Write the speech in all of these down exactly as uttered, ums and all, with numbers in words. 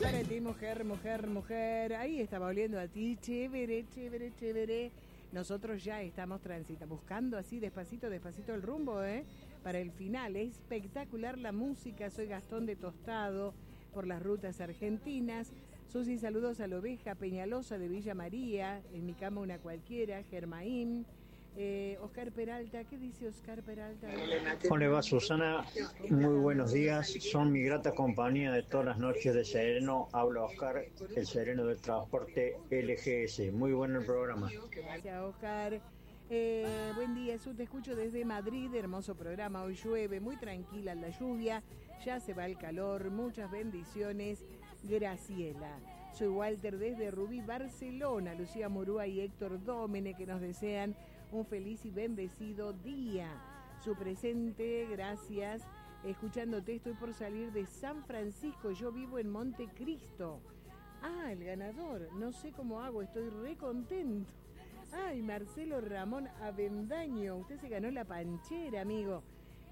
para ti, mujer, mujer, mujer. Ahí estaba oliendo a ti, chévere, chévere, chévere. Nosotros ya estamos transitando, buscando así despacito, despacito el rumbo, ¿eh? Para el final. Es espectacular la música. Soy Gastón de Tostado, por las rutas argentinas. Susi, saludos a la oveja Peñalosa de Villa María. En mi cama una cualquiera. Germaín. Eh, Oscar Peralta, ¿qué dice Oscar Peralta? ¿Cómo le va, Susana? Muy buenos días, son mi grata compañía de todas las noches de sereno. Habla Oscar, el sereno del transporte L G S. Muy bueno el programa. Gracias, Oscar. Eh, buen día, Su, te escucho desde Madrid, hermoso programa, hoy llueve, muy tranquila la lluvia, ya se va el calor, muchas bendiciones, Graciela. Soy Walter desde Rubí, Barcelona, Lucía Murúa y Héctor Dómene que nos desean un feliz y bendecido día. Su presente, gracias. Escuchándote, estoy por salir de San Francisco, yo vivo en Montecristo. Ah, el ganador, no sé cómo hago, estoy re contento. Ay, Marcelo Ramón Avendaño, usted se ganó la panchera, amigo.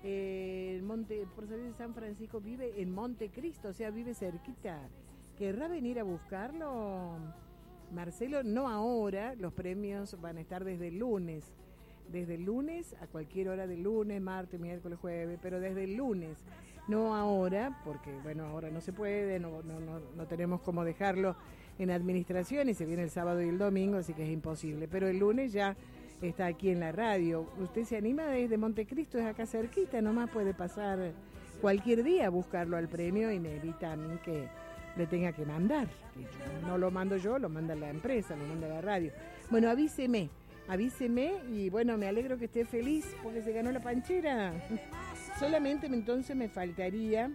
Eh, Monte, por salir de San Francisco, vive en Montecristo, o sea, vive cerquita. ¿Querrá venir a buscarlo? Marcelo, no ahora, los premios van a estar desde el lunes. Desde el lunes a cualquier hora del lunes, martes, miércoles, jueves, pero desde el lunes. No ahora, porque bueno, ahora no se puede, no, no, no, no tenemos cómo dejarlo en administración y se viene el sábado y el domingo, así que es imposible. Pero el lunes ya está aquí en la radio. Usted se anima desde Montecristo, es acá cerquita, nomás puede pasar cualquier día a buscarlo al premio y me evita a mí que le tenga que mandar. Que yo, no lo mando yo, lo manda la empresa, lo manda la radio. Bueno, avíseme, avíseme y bueno, me alegro que esté feliz porque se ganó la panchera. Solamente entonces me faltaría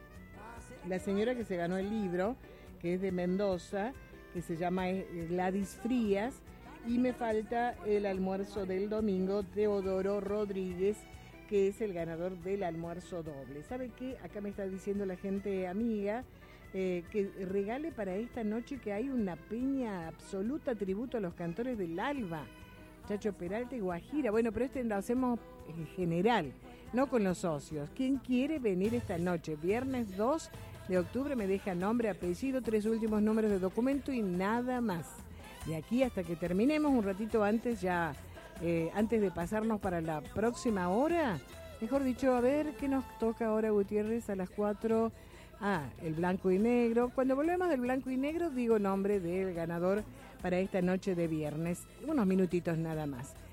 la señora que se ganó el libro, que es de Mendoza, que se llama Gladys Frías, y me falta el almuerzo del domingo, Teodoro Rodríguez, que es el ganador del almuerzo doble. ¿Sabe qué? Acá me está diciendo la gente amiga eh, que regale para esta noche que hay una peña absoluta tributo a los cantores del Alba, Chacho Peralta y Guajira. Bueno, pero este lo hacemos en general, no con los socios. ¿Quién quiere venir esta noche? Viernes dos de octubre, me deja nombre, apellido, tres últimos números de documento y nada más. De aquí hasta que terminemos, un ratito antes ya, eh, antes de pasarnos para la próxima hora, mejor dicho, a ver qué nos toca ahora, Gutiérrez, a las cuatro. Ah, el blanco y negro. Cuando volvemos del blanco y negro, digo nombre del ganador para esta noche de viernes. Unos minutitos nada más.